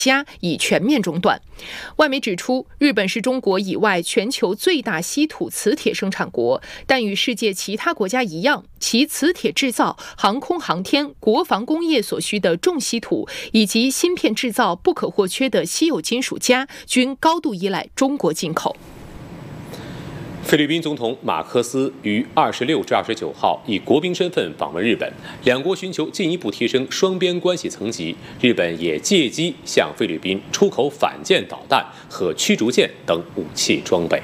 加已全面中断。外媒指出，日本是中国以外全球最大稀土磁铁生产国，但与世界其他国家一样，其磁铁制造、航空航天、国防工业所需的重稀土以及芯片制造不可或缺的稀有金属镓均高度依赖中国进口。 菲律宾总统马克思于26至29号以国宾身份访问日本，两国寻求进一步提升双边关系层级。日本也借机向菲律宾出口反舰导弹和驱逐舰等武器装备。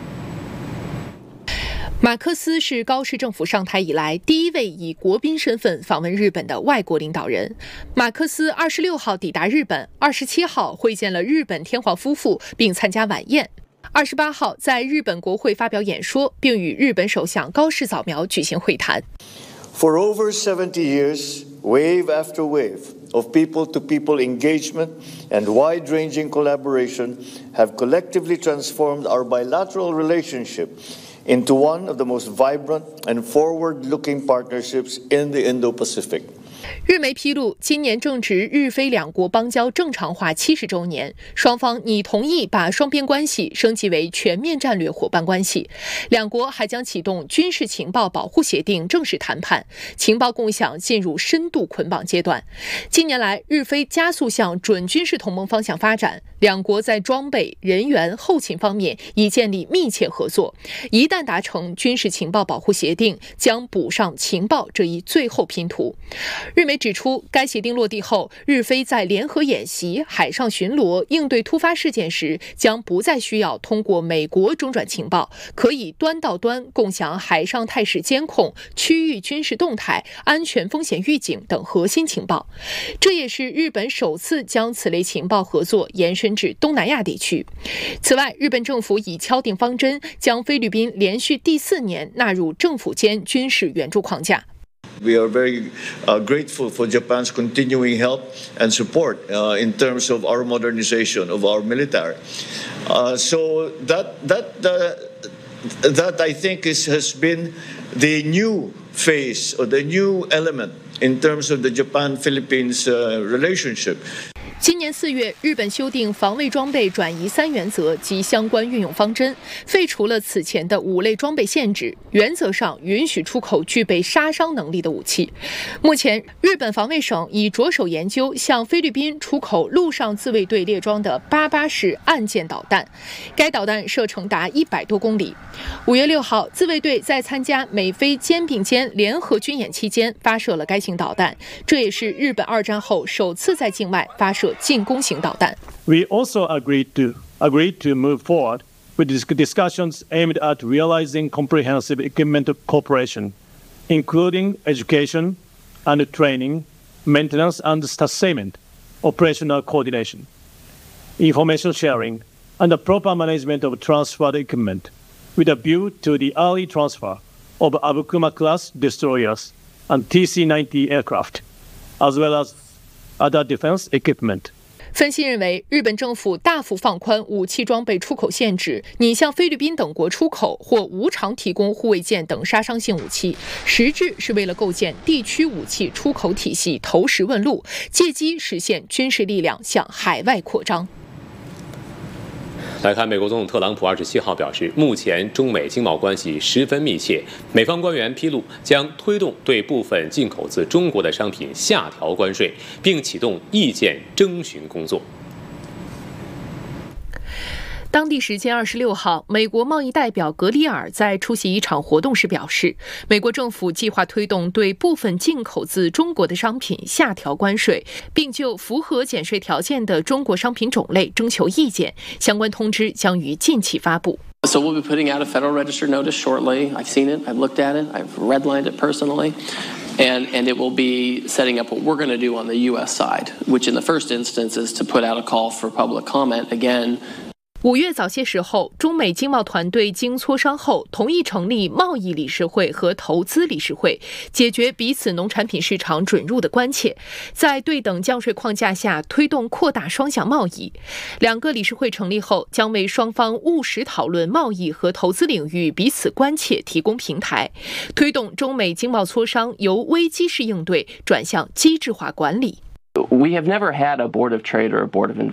马克思是高市政府上台以来第一位以国宾身份访问日本的外国领导人。马克思26号抵达日本，27号会见了日本天皇夫妇，并参加晚宴。28号在日本国会发表演说，并与日本首相高市早苗举行会谈。 For over 70 years, wave after wave of people-to-people engagement and wide-ranging collaboration have collectively transformed our bilateral relationship into one of the most vibrant and forward-looking partnerships in the Indo-Pacific. 日媒披露，今年正值日菲两国邦交正常化70周年，双方拟同意把双边关系升级为全面战略伙伴关系。两国还将启动军事情报保护协定正式谈判，情报共享进入深度捆绑阶段。近年来，日菲加速向准军事同盟方向发展，两国在装备、人员、后勤方面已建立密切合作。一旦达成军事情报保护协定，将补上情报这一最后拼图。日媒指出，该协定落地后，日菲在联合演习、海上巡逻、应对突发事件时，将不再需要通过美国中转情报，可以端到端共享海上态势监控、区域军事动态、安全风险预警等核心情报。这也是日本首次将此类情报合作延伸至东南亚地区。此外，日本政府已敲定方针，将菲律宾连续第4年纳入政府间军事援助框架。 We are very grateful for Japan's continuing help and support in terms of our modernization of our military. So that I think has been the new phase or the new element in terms of the Japan-Philippines relationship. 今年4月，日本修订防卫装备转移3原则及相关运用方针，废除了此前的5类装备限制，原则上允许出口具备杀伤能力的武器。目前，日本防卫省已着手研究向菲律宾出口陆上自卫队列装的88式岸舰导弹，该导弹射程达100多公里。5月6号，自卫队在参加美菲肩并肩联合军演期间发射了该型导弹，这也是日本2战后首次在境外发射进攻型导弹。 We also agreed to move forward with discussions aimed at realizing comprehensive equipment cooperation, including education and training, maintenance and sustainment, operational coordination, information sharing, and the proper management of transferred equipment, with a view to the early transfer of Abukuma-class destroyers and TC-90 aircraft, as well as other defense equipment. 分析认为，日本政府大幅放宽武器装备出口限制，拟向菲律宾等国出口或无偿提供护卫舰等杀伤性武器，实质是为了构建地区武器出口体系投石问路，借机实现军事力量向海外扩张。 来看，美国总统特朗普27号表示，目前中美经贸关系十分密切。美方官员披露，将推动对部分进口自中国的商品下调关税，并启动意见征询工作。 当地时间26号，美国贸易代表格里尔在出席一场活动时表示，美国政府计划推动对部分进口自中国的商品下调关税，并就符合减税条件的中国商品种类征求意见。相关通知将于近期发布。 So we'll be putting out a Federal Register notice shortly. I've seen it. I've looked at it. I've redlined it personally. And it will be setting up what we're going to do on the U.S. side, which in the first instance is to put out a call for public comment. Again, 5月早些时候，中美经贸团队经磋商后，同意成立贸易理事会和投资理事会，解决彼此农产品市场准入的关切，在对等降税框架下推动扩大双向贸易。2个理事会成立后，将为双方务实讨论贸易和投资领域彼此关切提供平台，推动中美经贸磋商由危机式应对转向机制化管理。 We have never had a board of trade or a board of